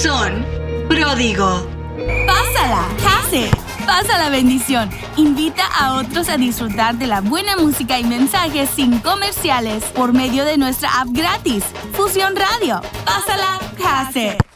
son Pródigo. Pásala, Case. Pasa la bendición. Invita a otros a disfrutar de la buena música y mensajes sin comerciales por medio de nuestra app gratis, Fusión Radio. Pásala, Case.